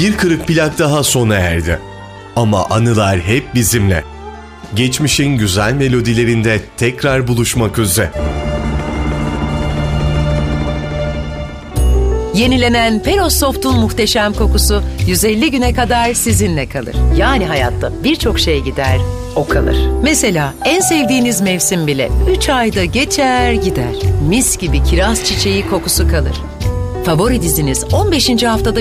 Bir kırık plak daha sona erdi. Ama anılar hep bizimle. Geçmişin güzel melodilerinde tekrar buluşmak üzere. Yenilenen Peros Soft'un muhteşem kokusu 150 güne kadar sizinle kalır. Yani hayatta birçok şey gider, o kalır. Mesela en sevdiğiniz mevsim bile 3 ayda geçer gider. Mis gibi kiraz çiçeği kokusu kalır. Favori diziniz 15. haftada